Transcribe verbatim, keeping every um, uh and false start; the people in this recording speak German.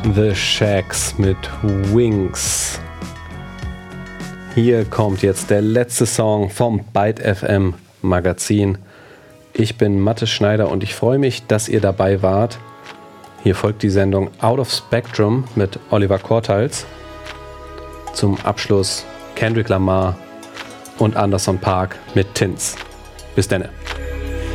The Shacks mit Wings. Hier kommt jetzt der letzte Song vom Byte F M Magazin. Ich bin Mathis Schneider und ich freue mich, dass ihr dabei wart. Hier folgt die Sendung Out of Spectrum mit Oliver Kortals. Zum Abschluss Kendrick Lamar und Anderson .Paak mit Tints. Bis denne.